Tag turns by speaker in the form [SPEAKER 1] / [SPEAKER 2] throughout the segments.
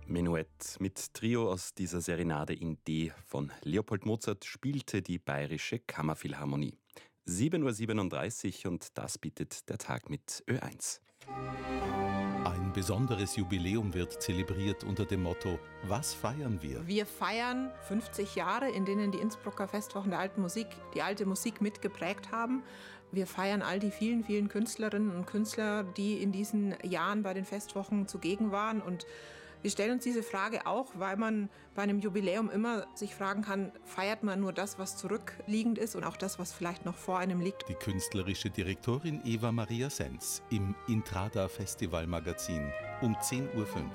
[SPEAKER 1] Menuett mit Trio aus dieser Serenade in D von Leopold Mozart spielte die Bayerische Kammerphilharmonie. 7:37 Uhr und das bietet der Tag mit Ö1.
[SPEAKER 2] Ein besonderes Jubiläum wird zelebriert unter dem Motto: Was feiern wir?
[SPEAKER 3] Wir feiern 50 Jahre, in denen die Innsbrucker Festwochen der alten Musik die alte Musik mitgeprägt haben. Wir feiern all die vielen, vielen Künstlerinnen und Künstler, die in diesen Jahren bei den Festwochen zugegen waren. Und wir stellen uns diese Frage auch, weil man bei einem Jubiläum immer sich fragen kann, feiert man nur das, was zurückliegend ist und auch das, was vielleicht noch vor einem liegt.
[SPEAKER 2] Die künstlerische Direktorin Eva Maria Senz im Intrada Festival Magazin um 10:05 Uhr.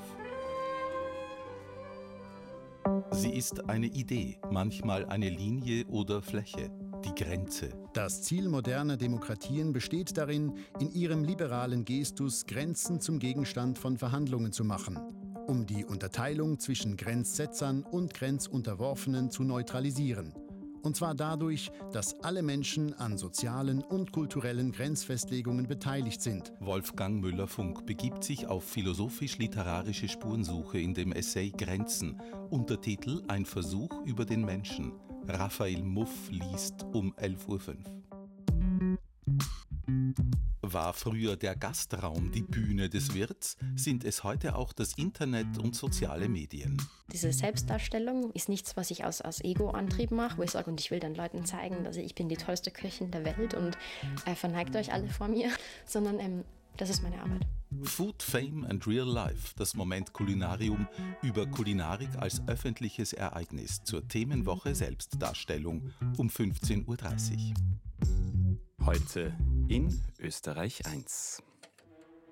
[SPEAKER 2] Sie ist eine Idee, manchmal eine Linie oder Fläche, die Grenze.
[SPEAKER 4] Das Ziel moderner Demokratien besteht darin, in ihrem liberalen Gestus Grenzen zum Gegenstand von Verhandlungen zu machen, um die Unterteilung zwischen Grenzsetzern und Grenzunterworfenen zu neutralisieren. Und zwar dadurch, dass alle Menschen an sozialen und kulturellen Grenzfestlegungen beteiligt sind.
[SPEAKER 2] Wolfgang Müller-Funk begibt sich auf philosophisch-literarische Spurensuche in dem Essay Grenzen, Untertitel Ein Versuch über den Menschen. Raphael Muff liest um 11:05 Uhr. War früher der Gastraum die Bühne des Wirts, sind es heute auch das Internet und soziale Medien.
[SPEAKER 5] Diese Selbstdarstellung ist nichts, was ich aus Ego-Antrieb mache, wo ich sage, und ich will dann Leuten zeigen, dass ich bin die tollste Köchin der Welt und verneigt euch alle vor mir, sondern das ist meine Arbeit.
[SPEAKER 2] Food, Fame and Real Life, das Moment Kulinarium über Kulinarik als öffentliches Ereignis zur Themenwoche Selbstdarstellung um 15:30 Uhr.
[SPEAKER 1] Heute in Österreich 1.